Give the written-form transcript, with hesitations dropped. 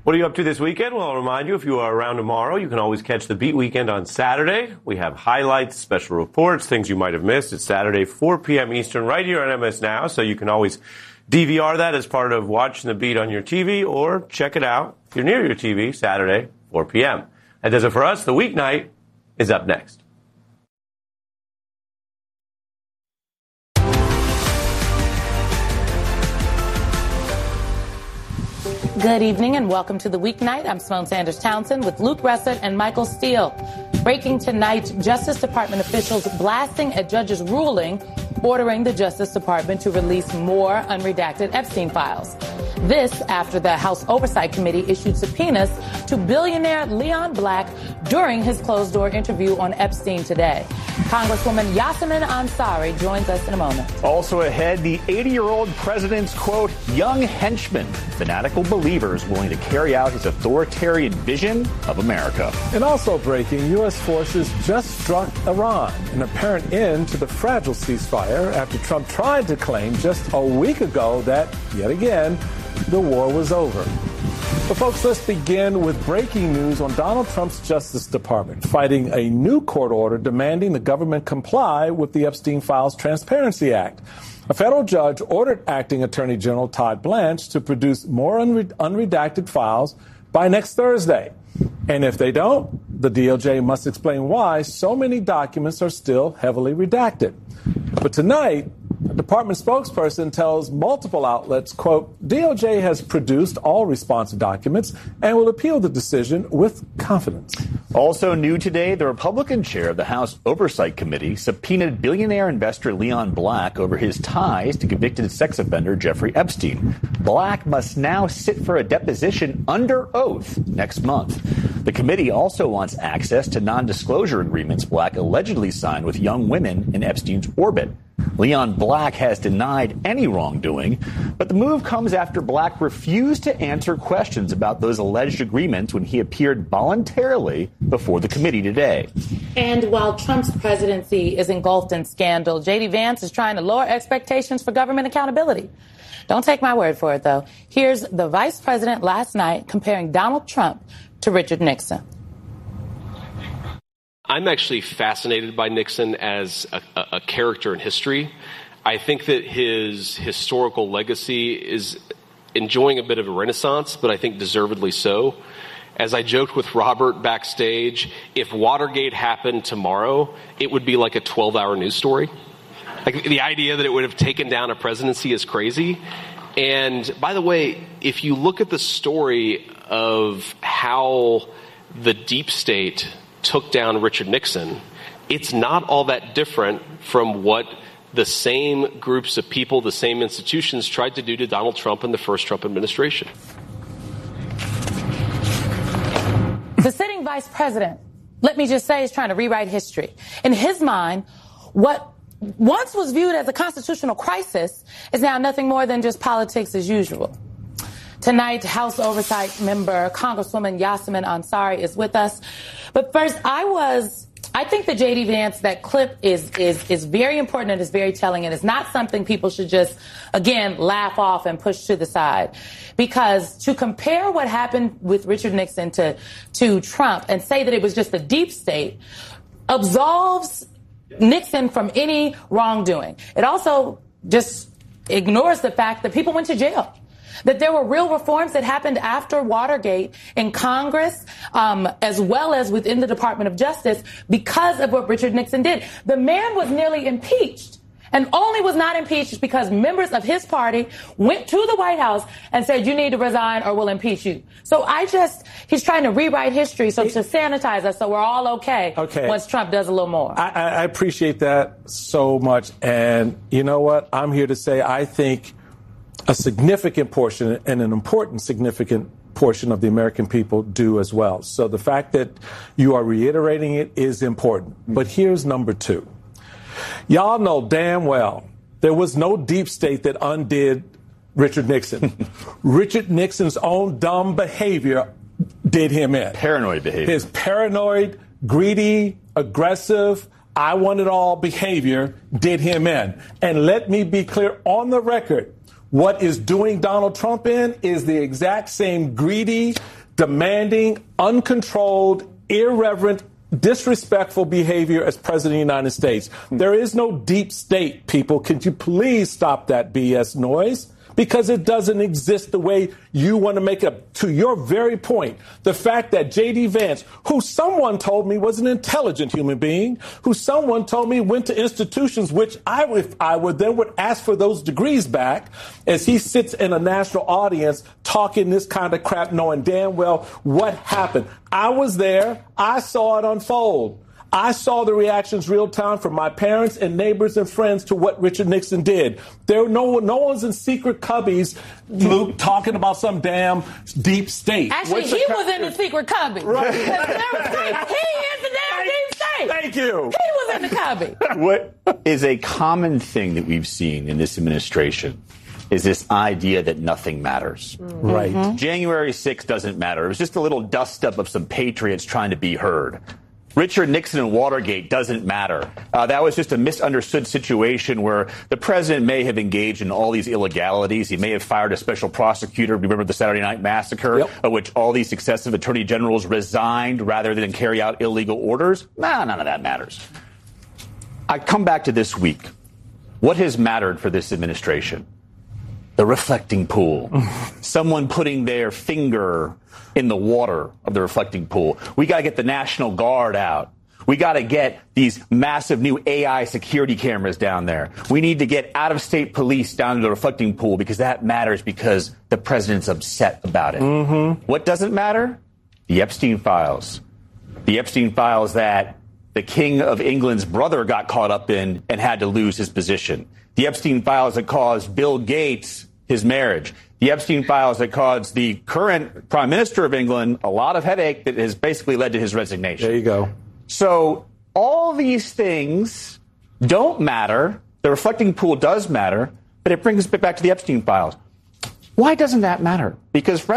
What are you up to this weekend? Well, I'll remind you, if you are around tomorrow, you can always catch the Beat Weekend on Saturday. We have highlights, special reports, things you might have missed. It's Saturday, 4 p.m. Eastern, right here on MS Now, so you can always DVR that as part of watching the Beat on your TV, or check it out if you're near your TV, Saturday, 4 p.m. That does it for us. The weeknight is up next. Good evening and welcome to the weeknight. I'm Simone Sanders Townsend with Luke Ressert and Michael Steele. Breaking tonight, Justice Department officials blasting a judge's ruling ordering the Justice Department to release more unredacted Epstein files. This after the House Oversight Committee issued subpoenas to billionaire Leon Black during his closed-door interview on Epstein today. Congresswoman Yasamin Ansari joins us in a moment. Also ahead, the 80-year-old president's, quote, young henchman, fanatical believers willing to carry out his authoritarian vision of America. And also breaking, U.S. forces just struck Iran, an apparent end to the fragile ceasefire after Trump tried to claim just a week ago that, yet again, the war was over. But folks, let's begin with breaking news on Donald Trump's Justice Department fighting a new court order demanding the government comply with the Epstein Files Transparency Act. A federal judge ordered Acting Attorney General Todd Blanche to produce more unredacted files by next Thursday. And if they don't, the DOJ must explain why so many documents are still heavily redacted. But tonight, a department spokesperson tells multiple outlets, quote, DOJ has produced all responsive documents and will appeal the decision with confidence. Also new today, the Republican chair of the House Oversight Committee subpoenaed billionaire investor Leon Black over his ties to convicted sex offender Jeffrey Epstein. Black must now sit for a deposition under oath next month. The committee also wants access to non-disclosure agreements Black allegedly signed with young women in Epstein's orbit. Leon Black has denied any wrongdoing, but the move comes after Black refused to answer questions about those alleged agreements when he appeared voluntarily before the committee today. And while Trump's presidency is engulfed in scandal, J.D. Vance is trying to lower expectations for government accountability. Don't take my word for it, though. Here's the vice president last night comparing Donald Trump to Richard Nixon. I'm actually fascinated by Nixon as a character in history. I think that his historical legacy is enjoying a bit of a renaissance, but I think deservedly so. As I joked with Robert backstage, if Watergate happened tomorrow, it would be like a 12-hour news story. Like, the idea that it would have taken down a presidency is crazy. And by the way, if you look at the story of how the deep state took down Richard Nixon, it's not all that different from what the same groups of people, the same institutions tried to do to Donald Trump in the first Trump administration. The sitting vice president, let me just say, is trying to rewrite history. In his mind, what once was viewed as a constitutional crisis is now nothing more than just politics as usual. Tonight, House Oversight member Congresswoman Yasamin Ansari is with us. But first, I think that J.D. Vance, that clip is very important and is very telling, and it's not something people should just, again, laugh off and push to the side. Because to compare what happened with Richard Nixon to Trump and say that it was just the deep state absolves Nixon from any wrongdoing. It also just ignores the fact that people went to jail. That there were real reforms that happened after Watergate in Congress, as well as within the Department of Justice, because of what Richard Nixon did. The man was nearly impeached, and only was not impeached because members of his party went to the White House and said, you need to resign or we'll impeach you. So he's trying to rewrite history to sanitize us so we're all okay once Trump does a little more. I appreciate that so much. And you know what? I'm here to say I think a significant portion and an important significant portion of the American people do as well. So the fact that you are reiterating it is important. But here's number two. Y'all know damn well there was no deep state that undid Richard Nixon. Richard Nixon's own dumb behavior did him in. Paranoid behavior. His paranoid, greedy, aggressive, I want it all behavior did him in. And let me be clear on the record. What is doing Donald Trump in is the exact same greedy, demanding, uncontrolled, irreverent, disrespectful behavior as President of the United States. There is no deep state, people. Could you please stop that BS noise? Because it doesn't exist the way you want to make it. To your very point, the fact that J.D. Vance, who someone told me was an intelligent human being, who someone told me went to institutions which if I would ask for those degrees back, as he sits in a national audience talking this kind of crap, knowing damn well what happened. I was there. I saw it unfold. I saw the reactions real time from my parents and neighbors and friends to what Richard Nixon did. No one's in secret cubbies, Luke, talking about some damn deep state. Actually, he was in the secret cubby. Right. He is the damn deep state. Thank you. He was in the cubby. What is a common thing that we've seen in this administration is this idea that nothing matters. Right. Mm-hmm. January 6th doesn't matter. It was just a little dust-up of some patriots trying to be heard. Richard Nixon and Watergate doesn't matter. That was just a misunderstood situation where the president may have engaged in all these illegalities. He may have fired a special prosecutor. Remember the Saturday Night Massacre, of which all these successive attorney generals resigned rather than carry out illegal orders? Nah, none of that matters. I come back to this week. What has mattered for this administration? The reflecting pool. Someone putting their finger in the water of the reflecting pool. We got to get the National Guard out. We got to get these massive new AI security cameras down there. We need to get out-of-state police down to the reflecting pool because that matters because the president's upset about it. Mm-hmm. What doesn't matter? The Epstein files. The Epstein files that the King of England's brother got caught up in and had to lose his position. The Epstein files that caused Bill Gates his marriage. The Epstein files that caused the current Prime Minister of England a lot of headache that has basically led to his resignation. There you go. So all these things don't matter. The reflecting pool does matter, but it brings us back to the Epstein files. Why doesn't that matter? Because